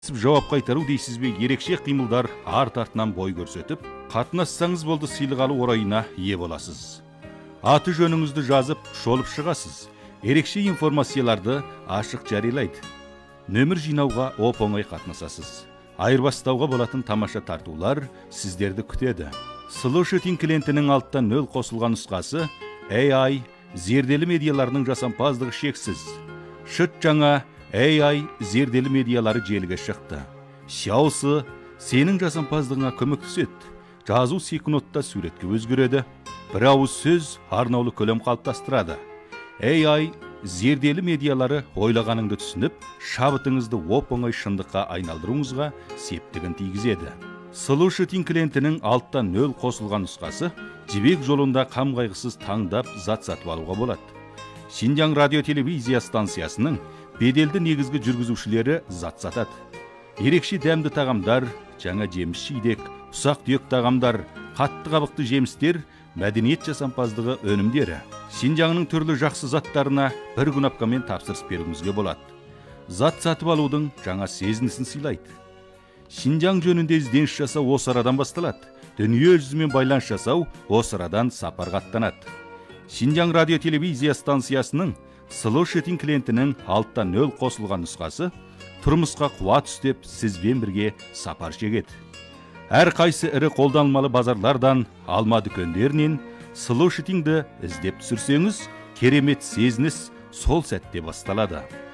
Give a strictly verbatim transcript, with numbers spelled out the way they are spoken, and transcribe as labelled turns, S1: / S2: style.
S1: Жауап қайтару дейсіз бе, ерекше қимылдар арт артынан бой көрсетіп, қатынассаңыз болды сыйлық алу орайына ие боласыз. Аты жөніңізді жазып, шолып шығасыз. Ерекше информацияларды ашық жариялайды. Нөмір жинауға оп-оңай қатынасасыз. Айырбастауға болатын тамаша тартулар сіздерді күтеді. Слушатель клиентінің алттан нөл қосылған нұсқасы эй ай зерделі медиаларының жасампаздығы шексіз. Шыт жаңа эй ай зерделі медиалары желіге шықты. Шаусы сенің жасампаздығыңа көмектеседі. Жазу секундта суретке өзгереді. Бір ауыз сөз арнаулы көлем қалыптастырады. эй ай зерделі медиалары ойлағаныңды түсініп, шабытыңызды оп-оңай шындыққа айналдыруыңызға септігін тигізеді. Слушатель клиентінің алттан нөл қосылған нұсқасы жібек жолында қам қайғысыз таңдап зат сатып алуға болады. Шинжаң радио телевизия станциясының беделді негізгі жүргізушілері зат сатады. Ерекше дәмді тағамдар, жаңа жеміс жидек, ұсақ түйек тағамдар, қатты қабықты жемістер, мәдениет жасампаздығы өнімдері. Шинжаңның түрлі жақсы заттарына бір күн апқамен тапсырыс беруіңізге болады. Зат сатып алудың жаңа сезінісін сыйлайды. Шинжаң жөнінде ізденіс жасау осы арадан басталады. Дүние жүзімен байланыс жасау осы арадан сапарға аттанады. Шинжаң радио телевизия станциясының слушатель клиентінің алттан нөл қосылған нұсқасы тұрмысқа қуат үстеп сізбен бірге сапар шегеді. Әр қайсы ірі қолданылмалы базарлардан, алма дүкендерінен слушательді іздеп түсірсеңіз, керемет сезініс сол сәтте басталады.